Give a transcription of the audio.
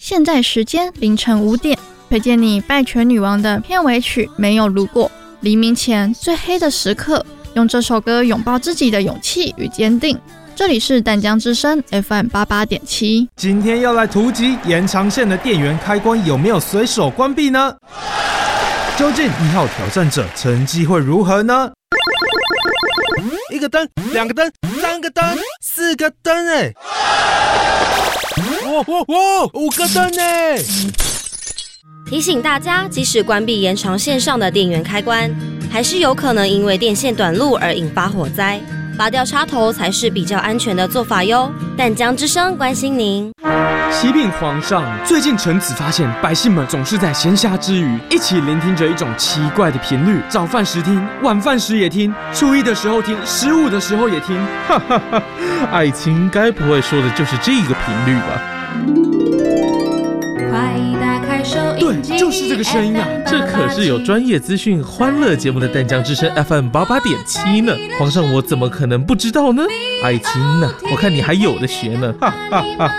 现在时间凌晨5点，推荐你《拜权女王》的片尾曲《没有如果》。黎明前最黑的时刻，用这首歌拥抱自己的勇气与坚定。这里是淡江之声 FM88.7。 今天要来突击延长线的电源开关有没有随手关闭呢？究竟1号挑战者成绩会如何呢？1个灯，2个灯，3个灯，4个灯哎！哇，5个灯哎！ 提醒大家，即使关闭延长线上的电源开关，还是有可能因为电线短路而引发火灾。拔掉插头才是比较安全的做法哟。淡江之声关心您。 启禀皇上，最近臣子发现百姓们总是在闲暇之余一起聆听着一种奇怪的频率，早饭时听，晚饭时也听，初一的时候听，15的时候也听。 哈哈哈，爱卿该不会说的就是这个频率吧？ 对，就是这个声音啊！ 这可是有专业资讯、欢乐节目的淡江之声 FM88.7呢。皇上，我怎么可能不知道呢？爱卿啊，我看你还有的学呢！哈哈哈。